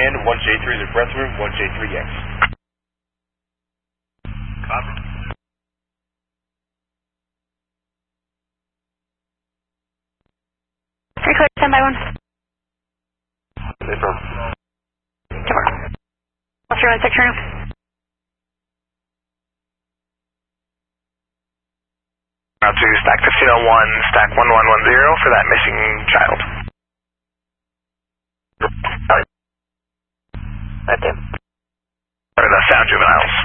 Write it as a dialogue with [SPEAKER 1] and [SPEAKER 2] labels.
[SPEAKER 1] And 1J3 is a breath room, 1J3X. Copy.
[SPEAKER 2] You're clear, 10 by 1.
[SPEAKER 1] Affirm.
[SPEAKER 2] 4. What's your section room?
[SPEAKER 3] Now to stack 1501, stack 1110 for that missing child. Right there. Or the found juveniles.